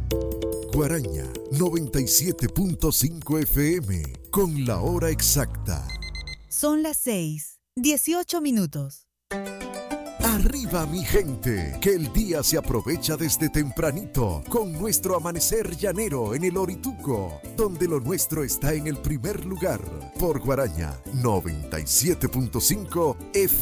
Guaraña 97.5 FM con la hora exacta. Son las 6:18. Arriba mi gente, que el día se aprovecha desde tempranito con nuestro amanecer llanero en el Orituco, donde lo nuestro está en el primer lugar por Guaraña 97.5 FM.